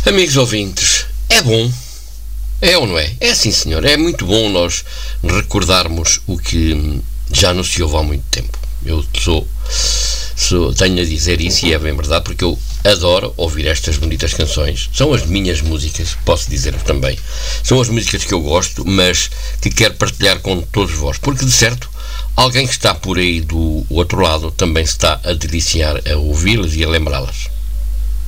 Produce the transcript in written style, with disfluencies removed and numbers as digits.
Amigos ouvintes, é bom, é ou não é? É sim, senhor, é muito bom nós recordarmos o que já não se ouve há muito tempo. Eu tenho a dizer isso e é bem verdade, porque eu adoro ouvir estas bonitas canções. São as minhas músicas, posso dizer também. São as músicas que eu gosto, mas que quero partilhar com todos vós, porque de certo, alguém que está por aí do outro lado também se está a deliciar a ouvi-las e a lembrá-las.